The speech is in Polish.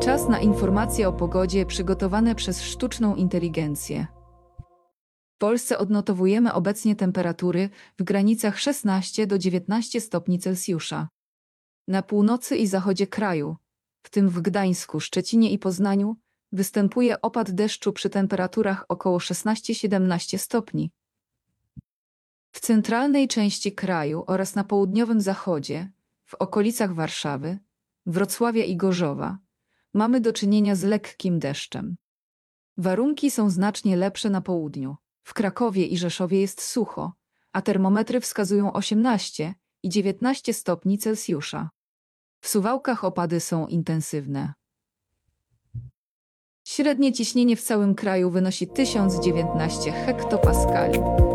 Czas na informacje o pogodzie przygotowane przez sztuczną inteligencję. W Polsce odnotowujemy obecnie temperatury w granicach 16 do 19 stopni Celsjusza. Na północy i zachodzie kraju, w tym w Gdańsku, Szczecinie i Poznaniu, występuje opad deszczu przy temperaturach około 16-17 stopni. W centralnej części kraju oraz na południowym zachodzie, w okolicach Warszawy, Wrocławia i Gorzowa, mamy do czynienia z lekkim deszczem. Warunki są znacznie lepsze na południu. W Krakowie i Rzeszowie jest sucho, a termometry wskazują 18 i 19 stopni Celsjusza. W Suwałkach opady są intensywne. Średnie ciśnienie w całym kraju wynosi 1019 hektopaskali.